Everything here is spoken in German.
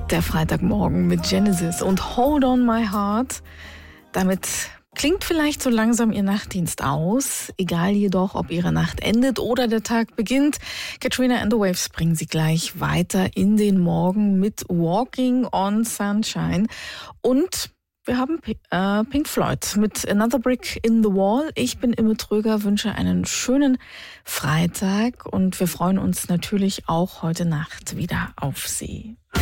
Der Freitagmorgen mit Genesis und Hold on my heart. Damit klingt vielleicht so langsam Ihr Nachtdienst aus. Egal jedoch, ob Ihre Nacht endet oder der Tag beginnt. Katrina and the Waves bringen Sie gleich weiter in den Morgen mit Walking on Sunshine. Und wir haben Pink Floyd mit Another Brick in the Wall. Ich bin Imme Tröger, wünsche einen schönen Freitag und wir freuen uns natürlich auch heute Nacht wieder auf Sie.